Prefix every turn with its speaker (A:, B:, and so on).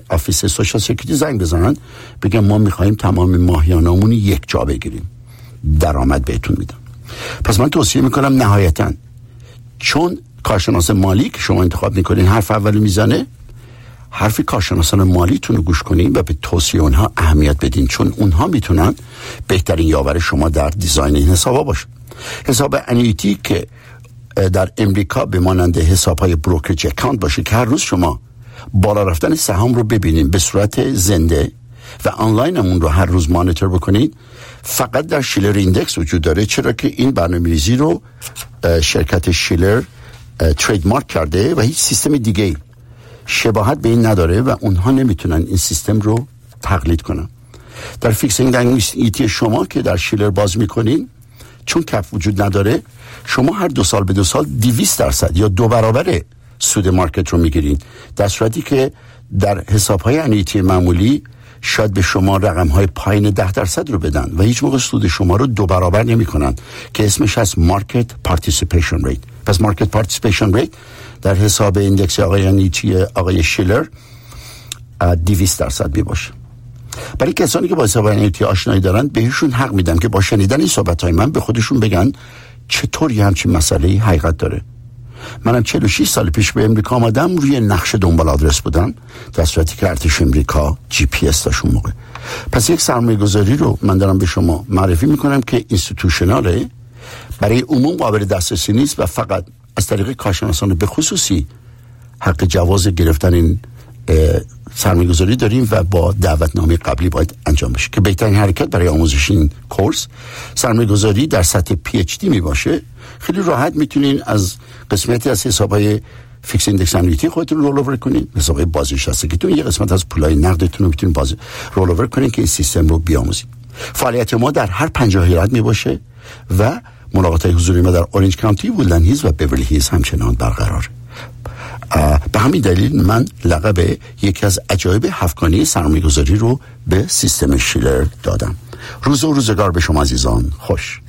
A: آفیس سوشال سکیوریتی زنگ بزنن بگن ما میخوایم تمام ماهیانمون یک جا بگیریم، درآمد بهتون میدم. پس من توصیه میکنم نهایتاً چون کارشناس مالی که شما انتخاب میکنین حرف اول میزنه، حرف کارشناسان مالیتون رو گوش کنین و به توصیه اونها اهمیت بدین، چون اونها میتونن بهترین یاور شما در دیزاین این حسابا باشه. حساب انویتی که در امریکا به مانند حساب‌های بروکرج اکانت باشه که هر روز شما بالا رفتن سهام رو ببینین به صورت زنده و آنلاینمون رو هر روز مانیتور بکنین، فقط در شیلر ایندکس وجود داره، چرا که این برنامه‌ریزی رو شرکت شیلر تریدمارک کرده و هیچ سیستم دیگه شباهت به این نداره و اونها نمیتونن این سیستم رو تقلید کنن. در فیکسینگ انویتی شما که در شیلر باز میکنین، چون کپ وجود نداره، شما هر 2 سال به 2 سال 200% یا 2 برابر سود مارکت رو میگیرین، در صورتی که در حساب‌های انویتی معمولی شاید به شما رقم‌های پایین 10% رو بدن و هیچ موقع سود شما رو 2 برابر نمی‌کنن که اسمش هست مارکت پارتیسیپیشن ریت. پس مارکت پارتیسیپیشن ریت در حساب ایندکس آقای انویتی آقای شیلر 200% میباشه. برای کسانی که با حساب انویتی آشنایی دارن بهشون حق میدم که با شنیدن این صحبت‌های من به خودشون بگن چطوری همچین مسئله‌ای حقیقت داره. منم 46 سال پیش به امریکا آمدم، روی نقشه دنبال آدرس بودم، در صورتی که ارتش امریکا جی پی اس داشت اون موقع. پس یک سرمایه گذاری رو من دارم به شما معرفی میکنم که اینستیتوشناله، برای عموم قابل دسترسی نیست و فقط از طریق کارشناسان به خصوصی حق جواز گرفتن این سرمایه گذاری داریم و با دعوتنامه قبلی باید انجام بشه که بهترین حرکت برای آموزش این کورس سرمایه گذاری در سطح پی اچ دی می باشه. خیلی راحت میتونین از قسمتی از حسابهای فیکس ایندکس انویتی خودتون رول اوور کنین، حسابهای بازنشستگیتون، یه قسمت از پولای نقدتون رو میتونین رول اوور کنین که این سیستم رو بیاموزید. فعالیت ما در هر 50 ایالت می باشه و ملاقات‌های حضوری ما در اورنج کانتی، وودلند هیلز و بیورلی هیلز همچنان برقرار. به همین دلیل من لقب یکی از عجایب هفتگانه سرمایه‌گذاری رو به سیستم شیلر دادم. روز و روزگار به شما عزیزان خوش.